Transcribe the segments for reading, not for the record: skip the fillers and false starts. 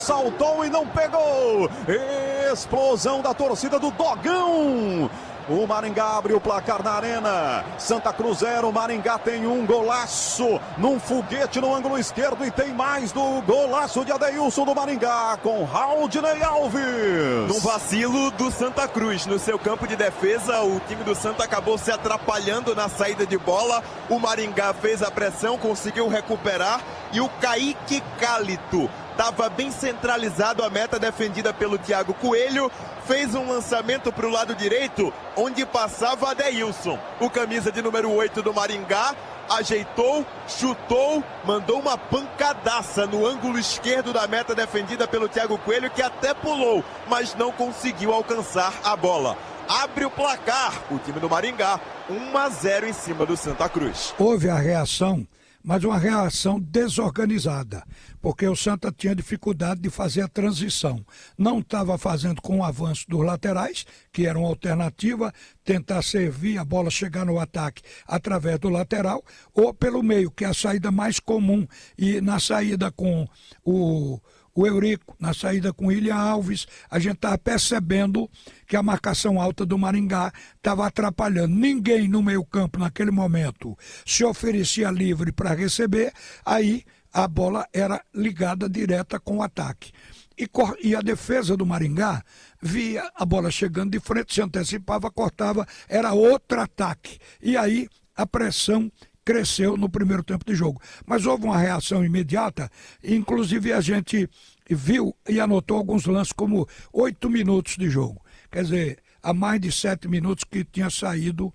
Saltou e não pegou. Explosão da torcida do Dogão. O Maringá abre o placar na arena. Santa Cruz 0, Maringá tem um golaço num foguete no ângulo esquerdo e tem mais do golaço de Adeilson do Maringá com Raudinei Alves. Num vacilo do Santa Cruz no seu campo de defesa, o time do Santa acabou se atrapalhando na saída de bola. O Maringá fez a pressão, conseguiu recuperar e o Kaique Cálito estava bem centralizado, a meta defendida pelo Thiago Coelho, fez um lançamento para o lado direito, onde passava Adeilson. O camisa de número 8 do Maringá ajeitou, chutou, mandou uma pancadaça no ângulo esquerdo da meta defendida pelo Thiago Coelho, que até pulou, mas não conseguiu alcançar a bola. Abre o placar, o time do Maringá, 1-0 em cima do Santa Cruz. Houve a reação, mas uma reação desorganizada, porque o Santa tinha dificuldade de fazer a transição. Não estava fazendo com o avanço dos laterais, que era uma alternativa, tentar servir a bola chegar no ataque através do lateral, ou pelo meio, que é a saída mais comum. E na saída com o Eurico, na saída com o William Alves, a gente estava percebendo que a marcação alta do Maringá estava atrapalhando. Ninguém no meio campo naquele momento se oferecia livre para receber, aí a bola era ligada direta com o ataque. E a defesa do Maringá via a bola chegando de frente, se antecipava, cortava, era outro ataque. E aí a pressão cresceu no primeiro tempo de jogo. Mas houve uma reação imediata, inclusive a gente viu e anotou alguns lances como 8 minutos de jogo. Quer dizer, há mais de 7 minutos que tinha saído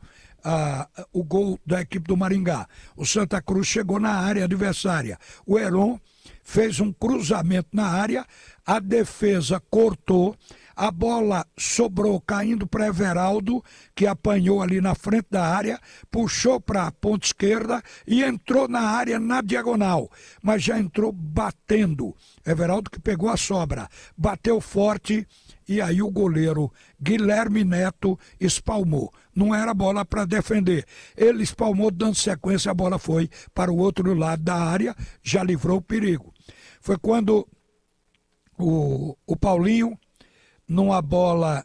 o gol da equipe do Maringá. O Santa Cruz chegou na área adversária. O Heron fez um cruzamento na área, a defesa cortou, a bola sobrou caindo para Everaldo, que apanhou ali na frente da área, puxou para a ponta esquerda e entrou na área na diagonal, mas já entrou batendo. Everaldo que pegou a sobra, bateu forte e aí o goleiro Guilherme Neto espalmou. Não era bola para defender. Ele espalmou, dando sequência, a bola foi para o outro lado da área, já livrou o perigo. Foi quando o Paulinho, numa bola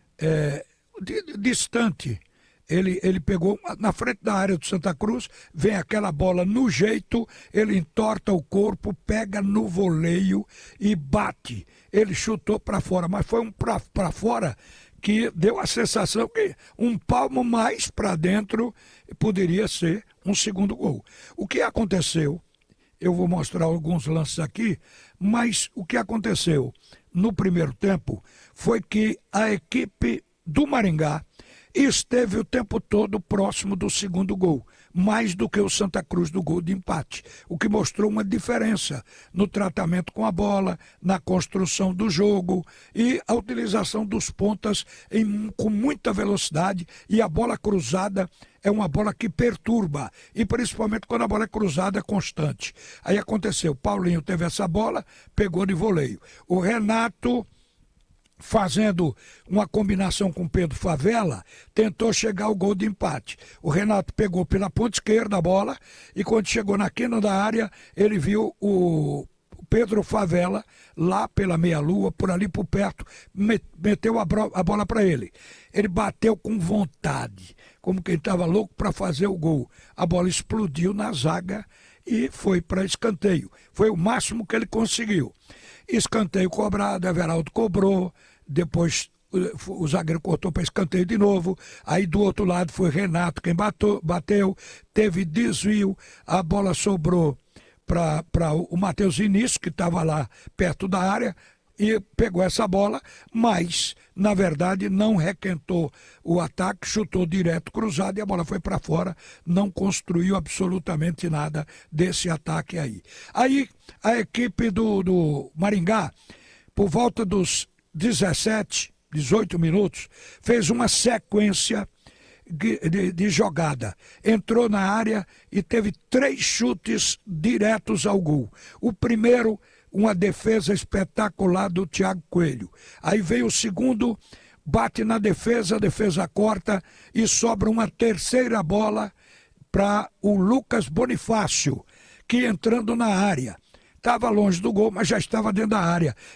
distante, ele pegou na frente da área do Santa Cruz, vem aquela bola no jeito, ele entorta o corpo, pega no voleio e bate. Ele chutou para fora, mas foi um para fora que deu a sensação que um palmo mais para dentro poderia ser um segundo gol. O que aconteceu? Eu vou mostrar alguns lances aqui, mas o que aconteceu no primeiro tempo foi que a equipe do Maringá esteve o tempo todo próximo do segundo gol, mais do que o Santa Cruz do gol de empate, o que mostrou uma diferença no tratamento com a bola, na construção do jogo e a utilização dos pontas com muita velocidade, e a bola cruzada é uma bola que perturba, e principalmente quando a bola é cruzada é constante. Aí aconteceu, Paulinho teve essa bola, pegou de voleio. O Renato, fazendo uma combinação com Pedro Favela, tentou chegar ao gol de empate. O Renato pegou pela ponta esquerda a bola e quando chegou na quina da área, ele viu o Pedro Favela lá pela meia-lua, por ali por perto, meteu a bola para ele. Ele bateu com vontade, como quem estava louco para fazer o gol. A bola explodiu na zaga e foi para escanteio. Foi o máximo que ele conseguiu. Escanteio cobrado, Everaldo cobrou, depois o zagueiro cortou para escanteio de novo, aí do outro lado foi Renato quem bateu, teve desvio, a bola sobrou para o Matheus Início, que estava lá perto da área, e pegou essa bola, mas, na verdade, não requentou o ataque, chutou direto cruzado e a bola foi para fora, não construiu absolutamente nada desse ataque aí. Aí, a equipe do Maringá, por volta dos 17, 18 minutos, fez uma sequência de jogada. Entrou na área e teve 3 chutes diretos ao gol. O primeiro, uma defesa espetacular do Thiago Coelho. Aí veio o segundo, bate na defesa, a defesa corta e sobra uma terceira bola para o Lucas Bonifácio, que entrando na área estava longe do gol, mas já estava dentro da área.